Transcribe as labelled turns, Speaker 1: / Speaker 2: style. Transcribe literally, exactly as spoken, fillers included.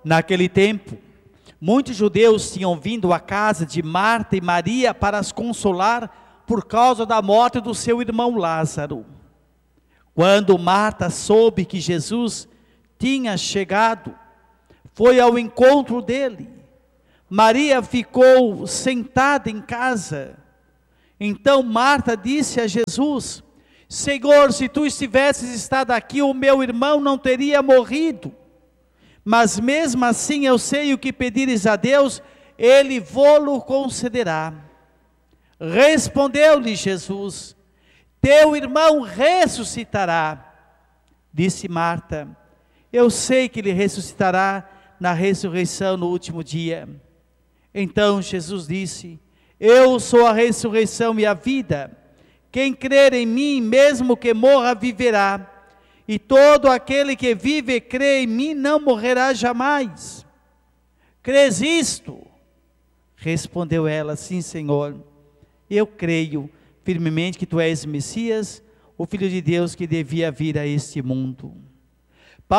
Speaker 1: Naquele tempo, muitos judeus tinham vindo à casa de Marta e Maria para as consolar por causa da morte do seu irmão Lázaro. Quando Marta soube que Jesus tinha chegado, foi ao encontro dele. Maria ficou sentada em casa. Então Marta disse a Jesus: Senhor, se tu estivesses estado aqui, o meu irmão não teria morrido. Mas mesmo assim eu sei o que pedires a Deus, Ele vô-lo concederá. Respondeu-lhe Jesus: Teu irmão ressuscitará. Disse Marta: Eu sei que ele ressuscitará na ressurreição no último dia. Então Jesus disse: Eu sou a ressurreição e a vida. Quem crer em mim, mesmo que morra, viverá. E todo aquele que vive e crê em mim não morrerá jamais. Crês isto? Respondeu ela: Sim, Senhor. Eu creio firmemente que tu és Messias, o Filho de Deus que devia vir a este mundo.